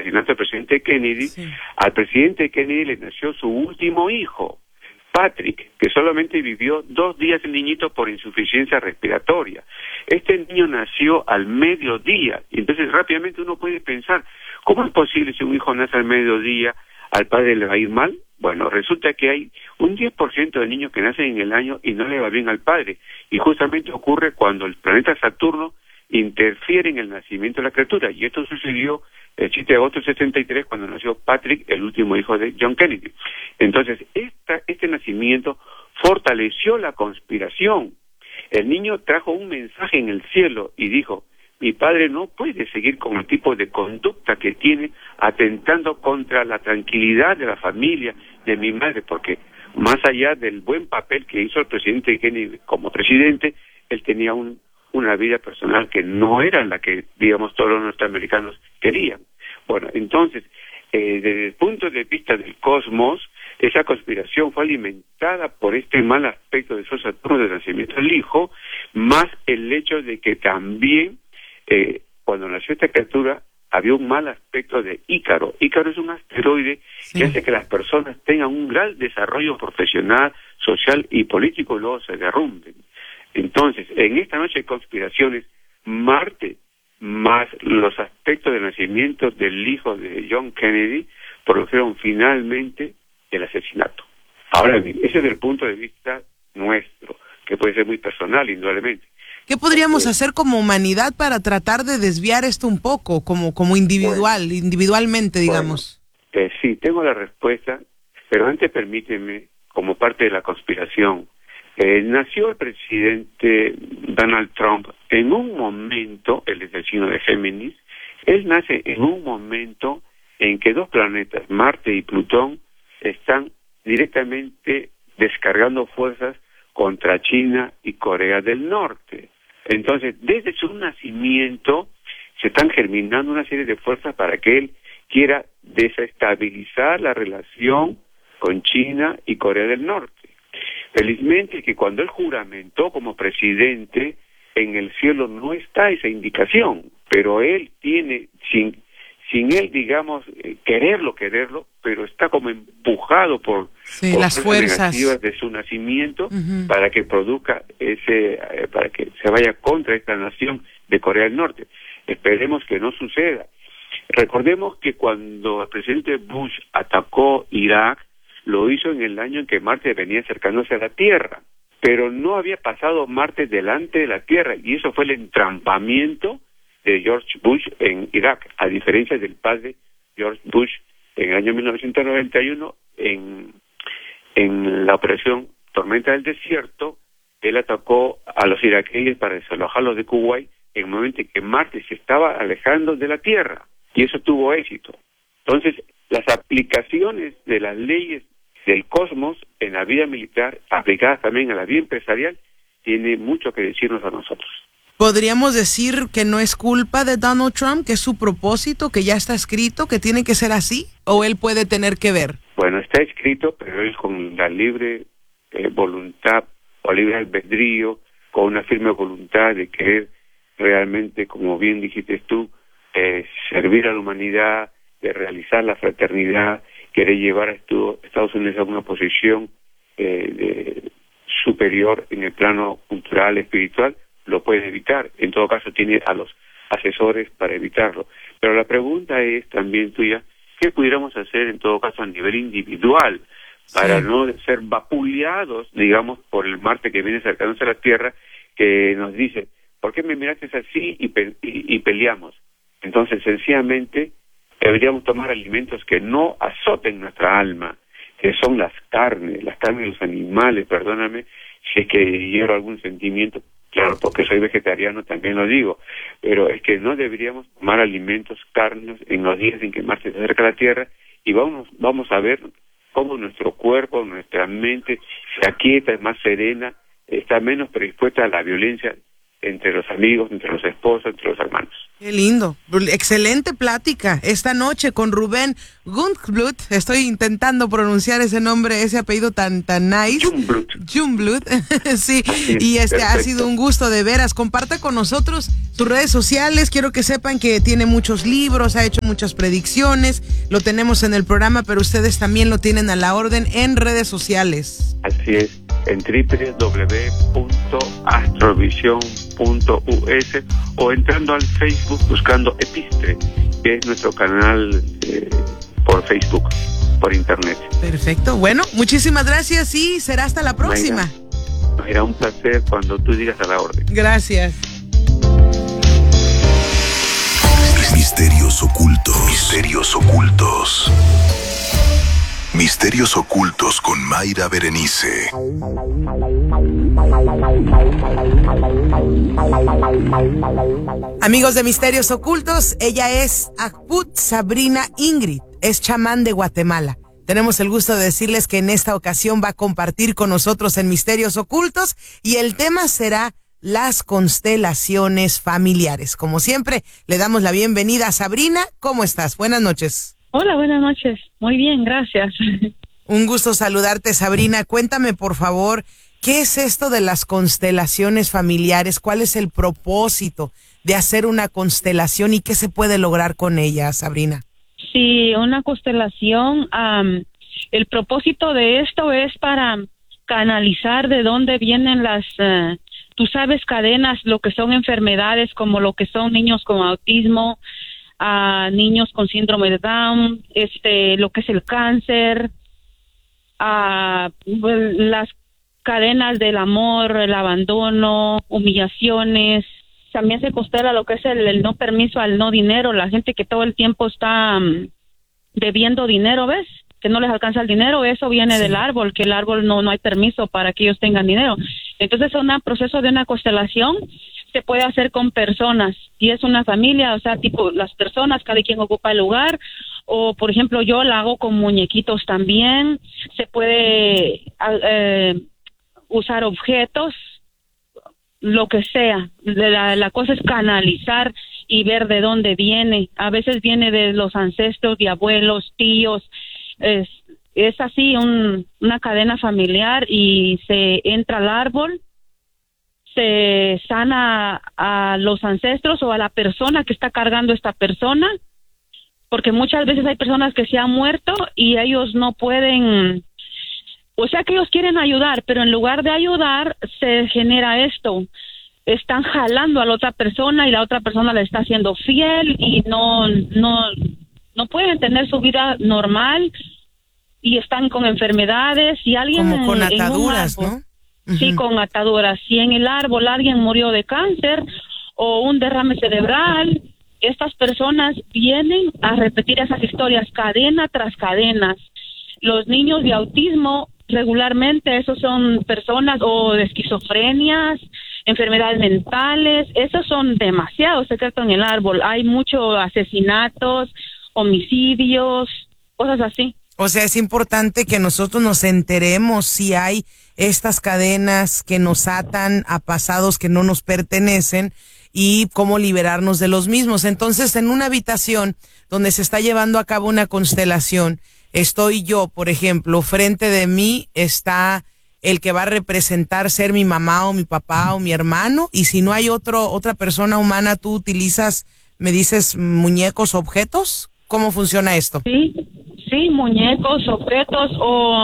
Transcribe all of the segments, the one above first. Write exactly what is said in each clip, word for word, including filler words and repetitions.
asesinato del presidente Kennedy, sí. Al presidente Kennedy le nació su último hijo, Patrick, que solamente vivió dos días el niñito por insuficiencia respiratoria. Este niño nació al mediodía, y entonces rápidamente uno puede pensar, ¿cómo es posible si un hijo nace al mediodía, al padre le va a ir mal? Bueno, resulta que hay un diez por ciento de niños que nacen en el año y no le va bien al padre, y justamente ocurre cuando el planeta Saturno interfiere en el nacimiento de la criatura, y esto sucedió el siete de agosto del sesenta y tres cuando nació Patrick, el último hijo de John Kennedy. Entonces, esta, este nacimiento fortaleció la conspiración. El niño trajo un mensaje en el cielo y dijo, mi padre no puede seguir con el tipo de conducta que tiene, atentando contra la tranquilidad de la familia, de mi madre, porque más allá del buen papel que hizo el presidente Kennedy como presidente, él tenía un una vida personal que no era la que, digamos, todos los norteamericanos querían. Bueno, entonces, eh, desde el punto de vista del cosmos, esa conspiración fue alimentada por este mal aspecto de Sol Saturno del nacimiento del hijo, más el hecho de que también, eh, cuando nació esta criatura, había un mal aspecto de Ícaro. Ícaro es un asteroide sí. que hace que las personas tengan un gran desarrollo profesional, social y político y luego se derrumben. Entonces, en esta noche de conspiraciones, Marte más los aspectos del nacimiento del hijo de John Kennedy produjeron finalmente el asesinato. Ahora bien, ese es el punto de vista nuestro, que puede ser muy personal, indudablemente. ¿Qué podríamos eh, hacer como humanidad para tratar de desviar esto un poco, como, como individual, bueno, individualmente, digamos? Bueno, eh, sí, tengo la respuesta, pero antes permíteme, como parte de la conspiración, Eh, nació el presidente Donald Trump en un momento, él es del signo de Géminis, él nace en un momento en que dos planetas, Marte y Plutón, están directamente descargando fuerzas contra China y Corea del Norte. Entonces, desde su nacimiento se están germinando una serie de fuerzas para que él quiera desestabilizar la relación con China y Corea del Norte. Felizmente que cuando él juramentó como presidente, en el cielo no está esa indicación, pero él tiene, sin, sin él, digamos, eh, quererlo, quererlo, pero está como empujado por, sí, por las fuerzas negativas de su nacimiento uh-huh. para que produzca ese, eh, para que se vaya contra esta nación de Corea del Norte. Esperemos que no suceda. Recordemos que cuando el presidente Bush atacó Irak, lo hizo en el año en que Marte venía acercándose a la Tierra, pero no había pasado Marte delante de la Tierra, y eso fue el entrampamiento de George Bush en Irak, a diferencia del padre George Bush en el año mil novecientos noventa y uno, en, en la operación Tormenta del Desierto, él atacó a los iraquíes para desalojarlos de Kuwait en el momento en que Marte se estaba alejando de la Tierra, y eso tuvo éxito. Entonces, las aplicaciones de las leyes del cosmos en la vida militar, aplicadas también a la vida empresarial, tiene mucho que decirnos a nosotros. ¿Podríamos decir que no es culpa de Donald Trump, que es su propósito, que ya está escrito, que tiene que ser así, o él puede tener que ver? Bueno, está escrito, pero él con la libre eh, voluntad o libre albedrío, con una firme voluntad de querer realmente, como bien dijiste tú, eh, servir a la humanidad, de realizar la fraternidad, querer llevar a Estados Unidos a una posición eh, de, superior en el plano cultural, espiritual, lo puede evitar. En todo caso, tiene a los asesores para evitarlo. Pero la pregunta es también tuya, ¿qué pudiéramos hacer en todo caso a nivel individual para sí. no ser vapuleados, digamos, por el Marte que viene acercándose a la Tierra, que nos dice, ¿por qué me miraste así y, pe- y, y peleamos? Entonces, sencillamente, deberíamos tomar alimentos que no azoten nuestra alma, que son las carnes, las carnes de los animales, perdóname si es que hiero algún sentimiento, claro, porque soy vegetariano también lo digo, pero es que no deberíamos tomar alimentos, carnes, en los días en que Marte se acerca a la Tierra, y vamos, vamos a ver cómo nuestro cuerpo, nuestra mente se aquieta, es más serena, está menos predispuesta a la violencia entre los amigos, entre los esposos, entre los hermanos. Qué lindo. Excelente plática esta noche con Rubén Jungblut. Estoy intentando pronunciar ese nombre, ese apellido tan tan nice. Jungblut. Jungblut. Sí, Así es, y este perfecto. ha sido un gusto de veras. Comparta con nosotros sus redes sociales. Quiero que sepan que tiene muchos libros, ha hecho muchas predicciones. Lo tenemos en el programa, pero ustedes también lo tienen a la orden en redes sociales. Así es, en doble u doble u doble u punto astrovision punto u s o entrando al Facebook buscando Epistre, que es nuestro canal eh, por Facebook, por internet. Perfecto. Bueno, muchísimas gracias y será hasta la próxima. Mayra, Mayra, un placer cuando tú digas a la orden. Gracias. Misterios ocultos. Misterios ocultos. Misterios ocultos con Mayra Berenice. Amigos de Misterios Ocultos, ella es Akput Sabrina Ingrid, es chamán de Guatemala. Tenemos el gusto de decirles que en esta ocasión va a compartir con nosotros en Misterios Ocultos y el tema será las constelaciones familiares. Como siempre, le damos la bienvenida a Sabrina. ¿Cómo estás? Buenas noches. Hola, buenas noches. Muy bien, gracias. Un gusto saludarte, Sabrina. Cuéntame, por favor, ¿qué es esto de las constelaciones familiares? ¿Cuál es el propósito de hacer una constelación y qué se puede lograr con ella, Sabrina? Sí, una constelación, um, el propósito de esto es para canalizar de dónde vienen las, uh, tú sabes, cadenas, lo que son enfermedades, como lo que son niños con autismo, a niños con síndrome de Down, este, lo que es el cáncer, a las cadenas del amor, el abandono, humillaciones. También se constela lo que es el, el no permiso al no dinero, la gente que todo el tiempo está um, debiendo dinero, ¿ves? Que no les alcanza el dinero, eso viene sí. del árbol, que el árbol no, no hay permiso para que ellos tengan dinero. Entonces, un proceso de una constelación se puede hacer con personas, y es una familia, o sea, tipo las personas, cada quien ocupa el lugar, o por ejemplo yo la hago con muñequitos también, se puede eh, usar objetos, lo que sea, la, la cosa es canalizar y ver de dónde viene, a veces viene de los ancestros, de abuelos, tíos, es, es así un, una cadena familiar y se entra al árbol, se sana a los ancestros o a la persona que está cargando esta persona, porque muchas veces hay personas que se han muerto y ellos no pueden, o sea que ellos quieren ayudar, pero en lugar de ayudar se genera esto, están jalando a la otra persona y la otra persona le está haciendo fiel y no, no, no pueden tener su vida normal y están con enfermedades y alguien como con en, ataduras, en un árbol, ¿no? Sí, con ataduras. Si en el árbol alguien murió de cáncer o un derrame cerebral, estas personas vienen a repetir esas historias cadena tras cadena. Los niños de autismo regularmente, esos son personas o de esquizofrenias, enfermedades mentales, esos son demasiados secretos en el árbol. Hay muchos asesinatos, homicidios, cosas así. O sea, es importante que nosotros nos enteremos si hay estas cadenas que nos atan a pasados que no nos pertenecen y cómo liberarnos de los mismos. Entonces, en una habitación donde se está llevando a cabo una constelación, estoy yo, por ejemplo, frente de mí está el que va a representar ser mi mamá o mi papá o mi hermano, y si no hay otro otra persona humana, tú utilizas, me dices, muñecos, objetos. ¿Cómo funciona esto? Sí, sí, muñecos, objetos o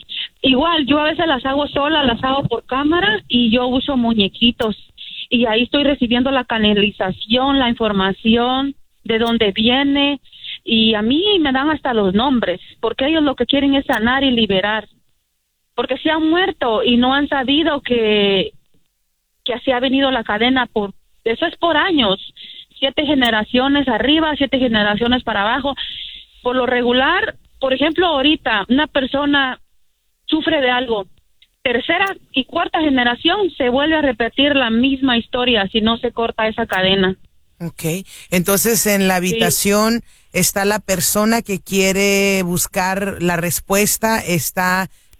igual yo a veces las hago sola, las hago por cámara y yo uso muñequitos y ahí estoy recibiendo la canalización, la información de dónde viene y a mí me dan hasta los nombres porque ellos lo que quieren es sanar y liberar, porque se han muerto y no han sabido que que así ha venido la cadena, por eso es por años, siete generaciones arriba, siete generaciones para abajo. Por lo regular, por ejemplo, ahorita una persona sufre de algo, tercera y cuarta generación se vuelve a repetir la misma historia si no se corta esa cadena. Okay, entonces en la habitación sí. está la persona que quiere buscar la respuesta, está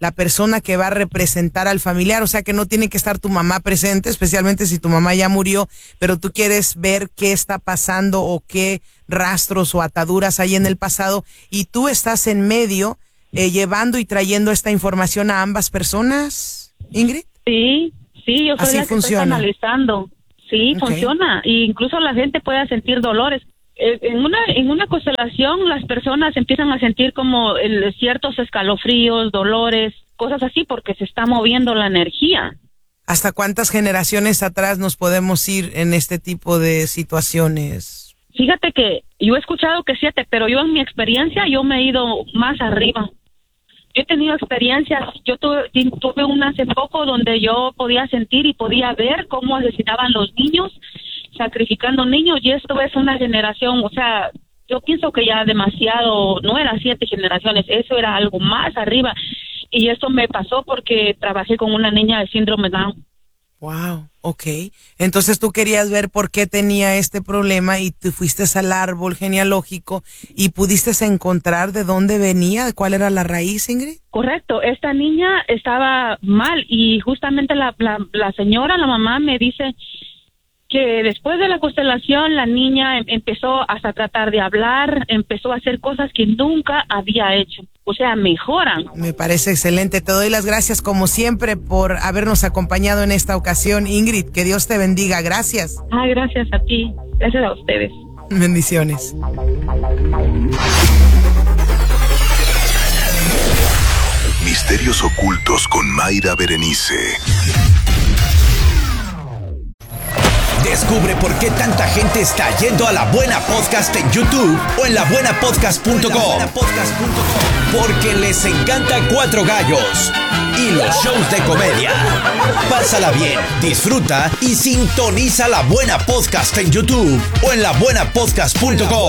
la persona que va a representar al familiar, o sea que no tiene que estar tu mamá presente, especialmente si tu mamá ya murió, pero tú quieres ver qué está pasando o qué rastros o ataduras hay en el pasado, y tú estás en medio eh, llevando y trayendo esta información a ambas personas, Ingrid. Sí, sí, yo soy Así la que funciona. estoy analizando. Sí, Okay. funciona, e incluso la gente puede sentir dolores. Eh, En una en una constelación las personas empiezan a sentir como el, ciertos escalofríos, dolores, cosas así, porque se está moviendo la energía. ¿Hasta cuántas generaciones atrás nos podemos ir en este tipo de situaciones? Fíjate que yo he escuchado que siete, pero yo en mi experiencia yo me he ido más arriba. Yo he tenido experiencias, yo tuve, tuve una hace poco donde yo podía sentir y podía ver cómo asesinaban los niños, sacrificando niños, y esto es una generación, o sea, yo pienso que ya demasiado, no era siete generaciones, eso era algo más arriba, y esto me pasó porque trabajé con una niña de síndrome Down. Wow, okay. Entonces tú querías ver por qué tenía este problema y te fuiste al árbol genealógico y pudiste encontrar de dónde venía, cuál era la raíz, Ingrid. Correcto, esta niña estaba mal y justamente la, la, la señora, la mamá me dice que después de la constelación la niña em- empezó hasta a tratar de hablar, empezó a hacer cosas que nunca había hecho. O sea, mejoran. Me parece excelente. Te doy las gracias como siempre por habernos acompañado en esta ocasión, Ingrid. Que Dios te bendiga. Gracias. Ah, gracias a ti. Gracias a ustedes. Bendiciones. Misterios ocultos con Mayra Berenice. Descubre por qué tanta gente está yendo a La Buena Podcast en YouTube o en la buena podcast punto com. Porque les encanta Cuatro Gallos y los shows de comedia. Pásala bien, disfruta y sintoniza La Buena Podcast en YouTube o en la buena podcast punto com.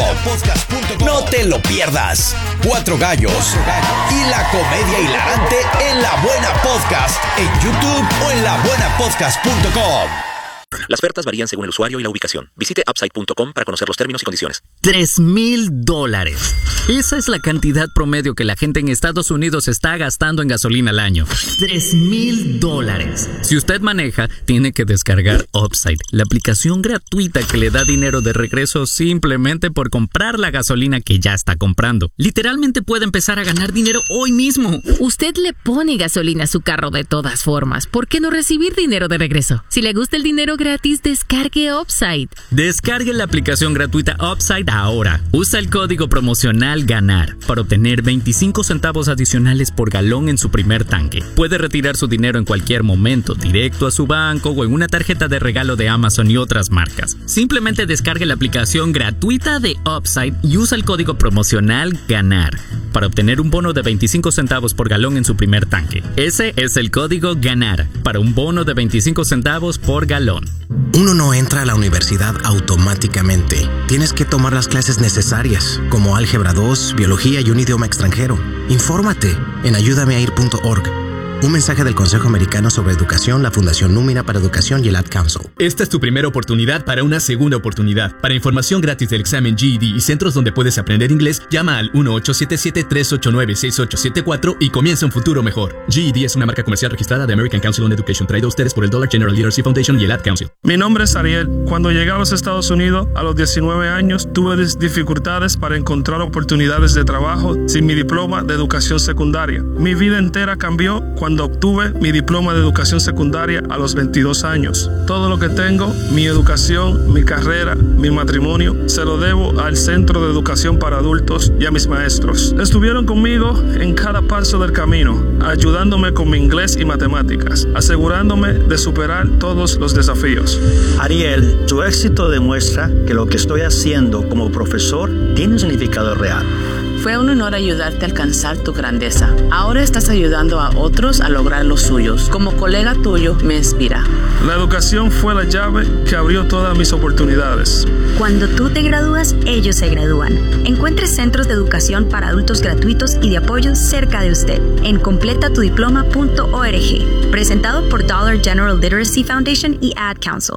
No te lo pierdas. Cuatro Gallos y la comedia hilarante en La Buena Podcast en YouTube o en la buena podcast punto com. Las ofertas varían según el usuario y la ubicación. Visite upside punto com para conocer los términos y condiciones. Tres mil dólares. Esa es la cantidad promedio que la gente en Estados Unidos está gastando en gasolina al año. Tres mil dólares. Si usted maneja, tiene que descargar Upside, la aplicación gratuita que le da dinero de regreso simplemente por comprar la gasolina que ya está comprando. Literalmente puede empezar a ganar dinero hoy mismo. Usted le pone gasolina a su carro de todas formas. ¿Por qué no recibir dinero de regreso? Si le gusta el dinero gratis, descargue Upside. Descargue la aplicación gratuita Upside ahora. Usa el código promocional GANAR para obtener veinticinco centavos adicionales por galón en su primer tanque. Puede retirar su dinero en cualquier momento, directo a su banco o en una tarjeta de regalo de Amazon y otras marcas. Simplemente descargue la aplicación gratuita de Upside y usa el código promocional GANAR para obtener un bono de veinticinco centavos por galón en su primer tanque. Ese es el código GANAR para un bono de veinticinco centavos por galón. Uno no entra a la universidad automáticamente. Tienes que tomar las clases necesarias, como álgebra dos, biología y un idioma extranjero. Infórmate en ayúdame a ir punto org. Un mensaje del Consejo Americano sobre Educación, la Fundación Númina para Educación y el Ad Council. Esta es tu primera oportunidad para una segunda oportunidad. Para información gratis del examen G E D y centros donde puedes aprender inglés, llama al uno ocho siete siete, tres ocho nueve, seis ocho siete cuatro y comienza un futuro mejor. G E D es una marca comercial registrada de American Council on Education, traída a ustedes por el Dollar General Literacy Foundation y el Ad Council. Mi nombre es Ariel. Cuando llegué a los Estados Unidos a los diecinueve años, tuve dificultades para encontrar oportunidades de trabajo sin mi diploma de educación secundaria. Mi vida entera cambió cuando obtuve mi diploma de educación secundaria a los veintidós años. Todo lo que tengo, mi educación, mi carrera, mi matrimonio, se lo debo al Centro de Educación para Adultos y a mis maestros. Estuvieron conmigo en cada paso del camino, ayudándome con mi inglés y matemáticas, asegurándome de superar todos los desafíos. Ariel, tu éxito demuestra que lo que estoy haciendo como profesor tiene un significado real. Fue un honor ayudarte a alcanzar tu grandeza. Ahora estás ayudando a otros a lograr los suyos. Como colega tuyo, me inspira. La educación fue la llave que abrió todas mis oportunidades. Cuando tú te gradúas, ellos se gradúan. Encuentre centros de educación para adultos gratuitos y de apoyo cerca de usted en completa tu diploma punto org. Presentado por Dollar General Literacy Foundation y Ad Council.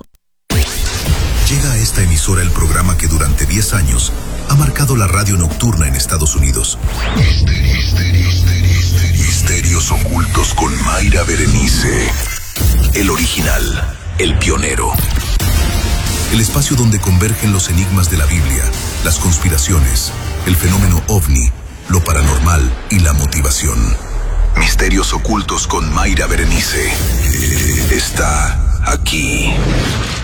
Llega a esta emisora el programa que durante diez años ha marcado la radio nocturna en Estados Unidos. Misterios, misterios, misterios, misterios Misterios ocultos con Mayra Berenice. El original, el pionero. El espacio donde convergen los enigmas de la Biblia, las conspiraciones, el fenómeno ovni, lo paranormal y la motivación. Misterios ocultos con Mayra Berenice. Está aquí.